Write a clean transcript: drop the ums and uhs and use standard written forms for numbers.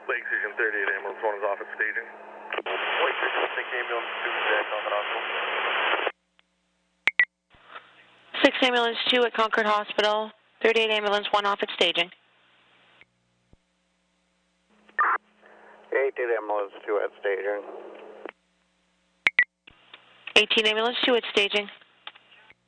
Lake Station 38 ambulance 1 is off at staging. Lake Station 6 ambulance 2 is at Concord Hospital. 6 ambulance 2 at Concord Hospital. 38 ambulance 1 off at staging. 18 ambulance 2 at staging. 18 ambulance 2 at staging.